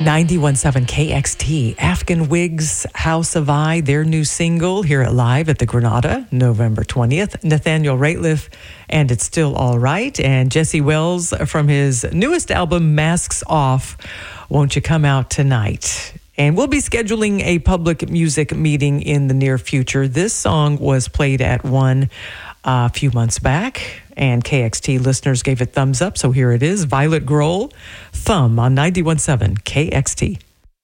91.7 KXT, Afghan Wigs, House of I, their new single, hear it live at the Granada, November 20th. Nathaniel Rateliff, and It's Still All Right. And Jesse Wells from his newest album, Masks Off, Won't You Come Out Tonight? And we'll be scheduling a public music meeting in the near future. This song was played at one a few months back, and KXT listeners gave it thumbs up, so here it is. Violet Grohl, Thumb on 91.7 KXT.